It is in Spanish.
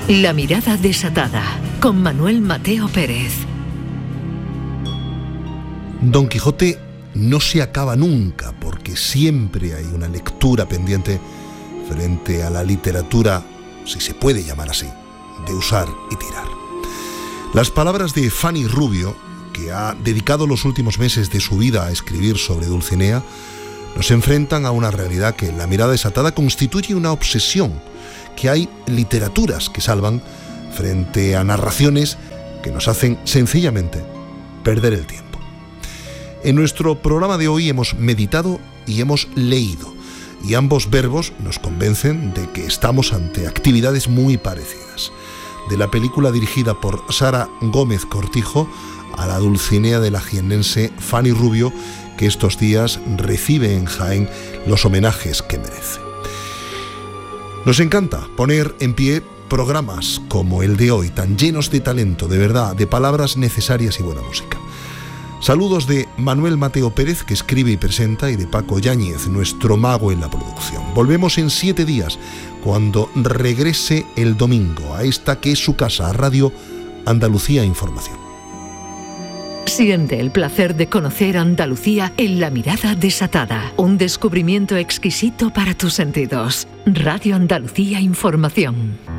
La mirada desatada, con Manuel Mateo Pérez. Don Quijote no se acaba nunca, porque siempre hay una lectura pendiente frente a la literatura, si se puede llamar así, de usar y tirar. Las palabras de Fanny Rubio, que ha dedicado los últimos meses de su vida a escribir sobre Dulcinea, nos enfrentan a una realidad que en La mirada desatada constituye una obsesión, que hay literaturas que salvan frente a narraciones que nos hacen sencillamente perder el tiempo. En nuestro programa de hoy hemos meditado y hemos leído, y ambos verbos nos convencen de que estamos ante actividades muy parecidas. De la película dirigida por Sara Gómez Cortijo a la Dulcinea de la jiennense Fanny Rubio, que estos días recibe en Jaén los homenajes que merece. Nos encanta poner en pie programas como el de hoy, tan llenos de talento, de verdad, de palabras necesarias y buena música. Saludos de Manuel Mateo Pérez, que escribe y presenta, y de Paco Yáñez, nuestro mago en la producción. Volvemos en 7 días, cuando regrese el domingo a esta que es su casa, a Radio Andalucía Información. Siente el placer de conocer Andalucía en La mirada desatada. Un descubrimiento exquisito para tus sentidos. Radio Andalucía Información.